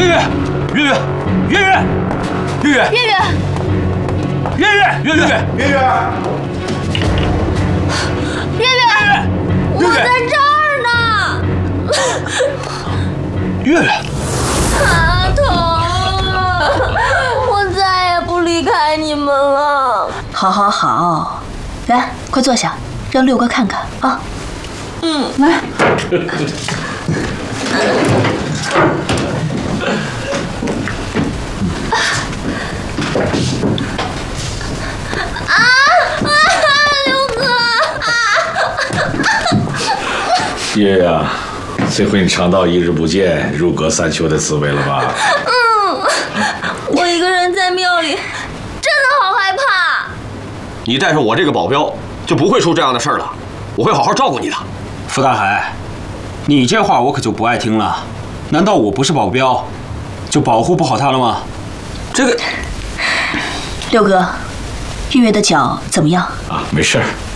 月月，月月，月月，月月， 月月， 月月，月月，月月， 月月，我在这儿呢。 月月， 阿童，我再也不离开你们了。 好，好，好，来，快坐下，让六哥看看啊。来。 六哥！ 月月啊，这回你尝到一日不见，如隔三秋的滋味了吧？ 我一个人在庙里，真的好害怕。 你带上我这个保镖，就不会出这样的事儿了。我会好好照顾你的。 傅大海，你这话我可就不爱听了。难道我不是保镖，就保护不好他了吗？这个， 六哥，月月的脚怎么样？ 啊，没事儿。